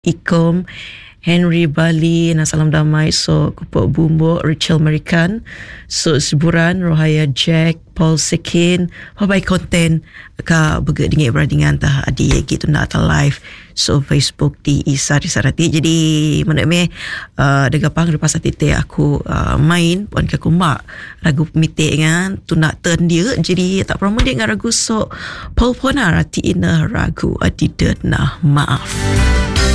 Ikom, Henry Bali, na salam damai, so Kupok Bumbo, Rachel American, so Siburan, Rohaya Jack, Paul Sekin, Habai konten ka bergerak dengan beradingan tah adi gitu nak atas live, so Facebook di Isa Risarati. Jadi mana degapang lepas tite aku main pun ke kumak lagu pemitik kan tu nak turn dia, jadi tak pernah dia dengan ragu, so Paul pun rati ina ragu adidat nah maaf.